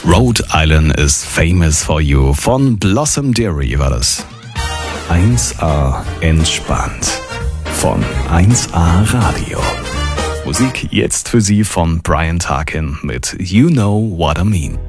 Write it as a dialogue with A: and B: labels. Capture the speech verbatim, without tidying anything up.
A: Rhode Island is famous for you von Blossom Dearie war das. eins A entspannt von eins A Radio. Musik jetzt für Sie von Brian Tarkin mit You Know What I Mean.